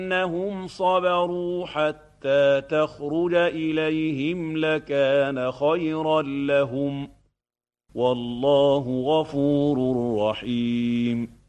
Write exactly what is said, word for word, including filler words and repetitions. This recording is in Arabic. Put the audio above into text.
أنهم صبروا حتى تخرج إليهم لكان خيرا لهم، والله غفور رحيم.